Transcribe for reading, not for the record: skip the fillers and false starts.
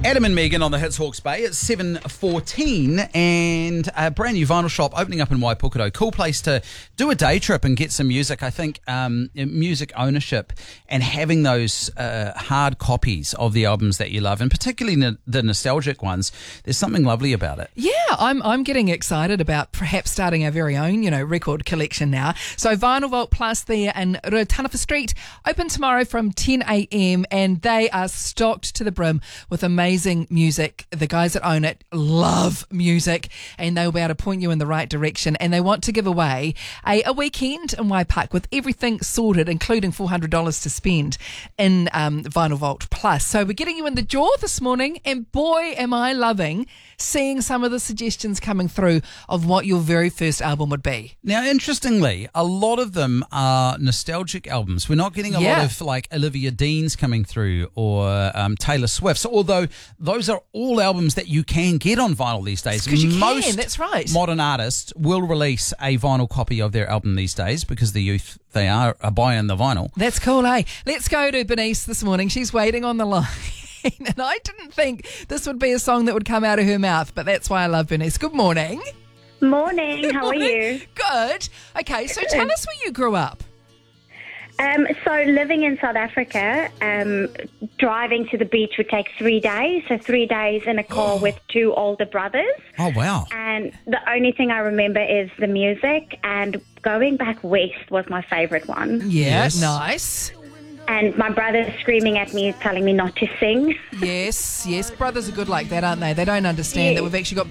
Adam and Megan on the Hits Hawke's Bay at 7:14, and a brand new vinyl shop opening up in Waipukuro. Cool place to do a day trip and get some music. I think music ownership and having those hard copies of the albums that you love, and particularly the nostalgic ones, there's something lovely about it. Yeah, I'm getting excited about perhaps starting our very own, record collection now. So Vinyl Vault Plus there in Ruataniwha Street, open tomorrow from 10 a.m, and they are stocked to the brim with amazing music. The guys that own it love music, and they'll be able to point you in the right direction, and they want to give away a weekend in Waipark with everything sorted, including $400 to spend in Vinyl Vault Plus. So we're getting you in the door this morning, and boy am I loving seeing some of the suggestions coming through of what your very first album would be. Now, interestingly, a lot of them are nostalgic albums. We're not getting a lot of like Olivia Dean's coming through, or Taylor Swift's, although those are all albums that you can get on vinyl these days. Most that's right. Modern artists will release a vinyl copy of their album these days because the youth, they are buying the vinyl. That's cool, eh? Let's go to Bernice this morning. She's waiting on the line. And I didn't think this would be a song that would come out of her mouth, but that's why I love Bernice. Good morning. Morning. How are you? Good. Okay, so tell us where you grew up. So living in South Africa, driving to the beach would take 3 days. So 3 days in a car with two older brothers. Oh, wow. And the only thing I remember is the music, and going back west was my favourite one. Yeah, yes. Nice. And my brother screaming at me, telling me not to sing. Yes. Brothers are good like that, aren't they? They don't understand that we've actually got